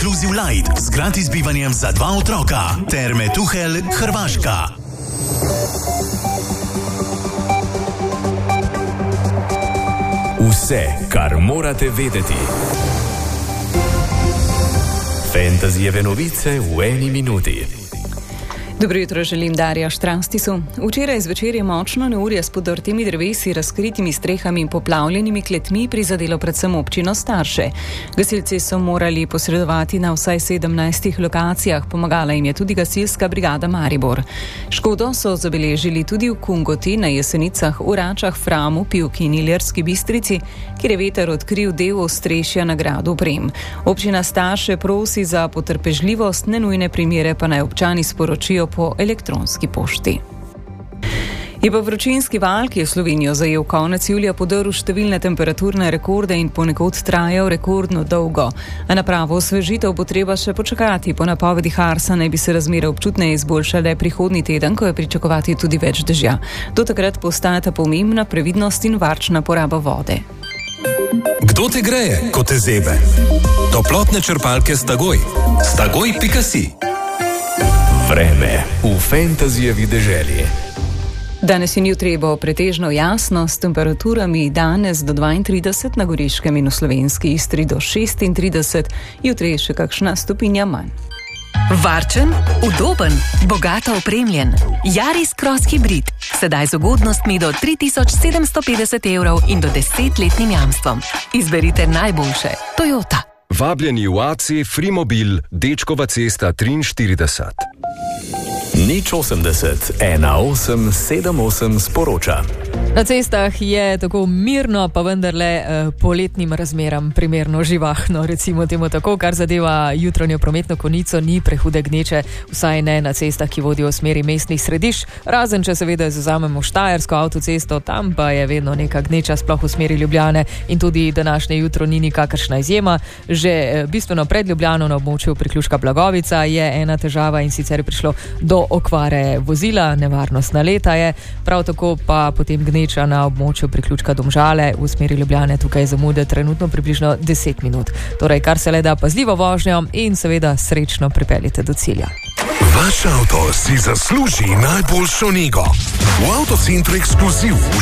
Inclusive Light z gratis bivanjem za 2 otroka. Terme Tuhel, Hrvaška. Vse, kar morate vedeti. Fantasyjeve novice v 1 minuti. Dobro jutro, želim Darja Štranstisu. Včeraj zvečer je močno neurje s podrtimi drevesi, razkritimi strehami in poplavljenimi kletmi prizadelo predvsem občino Starše. Gasilci so morali posredovati na vsaj 17 lokacijah, pomagala jim je tudi gasilska brigada Maribor. Škodo so zabeležili tudi v Kungoti, na Jesenicah, v Račah, Framu, Pivki in Ilirski Bistrici, kjer je veter odkril del ostrešja na gradu Brem. Občina Starše prosi za potrpežljivost, nenujne primere pa naj občani sporočijo po elektronski pošti. Je pa vročinski val, ki je Slovenijo zajel konec julija, podrl številne temperaturne rekorde in ponekod trajal rekordno dolgo. A na pravo osvežitev bo treba še počakati. Po napovedih Arsa naj bi se razmere občutneje izboljšale prihodnji teden, ko je pričakovati tudi več dežja. Do takrat postajata pomembna previdnost in varčna poraba vode. Kdo te greje, ko te zebe? Toplotne črpalke Stagoj. Stagoj.si. Vreme v fantasyjevi deželi. Danes in jutri bo pretežno jasno, s temperaturami danes do 32 na Goriškem in v slovenski Istri do 36, jutri je še kakšna stopinja manj. Varčen, udoben, bogato opremljen. Yaris Cross Hybrid. Sedaj z ugodnostmi do 3750 evrov in do 10-letnim jamstvom. Izberite najboljše. Toyota. Vabljeni v AC Frimobil, Dečkova cesta 43. 080 1878 sporoča. Na cestah je tako mirno, pa vendarle poletnim razmeram primerno živahno, recimo temu tako, kar zadeva jutranjo prometno konico, ni prehude gneče, vsaj ne na cestah, ki vodijo v smeri mestnih središč, razen če seveda zavzamemo Štajersko avtocesto, tam pa je vedno neka gneča, sploh v smeri Ljubljane, in tudi današnje jutro ni nikakršna izjema. Že bistveno pred Ljubljano na območju priključka Blagovica je ena težava, in sicer je prišlo do okvare vozila, nevarnostna leta je, prav tako pa potem gneča na območju priključka Domžale v smeri Ljubljane, tukaj zamude trenutno približno 10 minut. Torej, kar se le da, pazljivo vožnjo in seveda srečno pripeljite do cilja. Vaš avto si zasluži najboljšo nego. V Avtocentru Ekskluziv